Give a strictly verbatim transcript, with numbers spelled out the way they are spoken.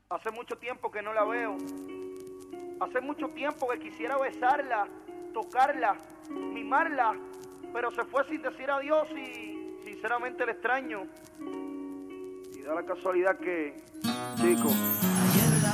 Hace mucho tiempo que no la veo. Hace mucho tiempo que quisiera besarla, tocarla, mimarla, pero se fue sin decir adiós y sinceramente la extraño. Y da la casualidad que, chico,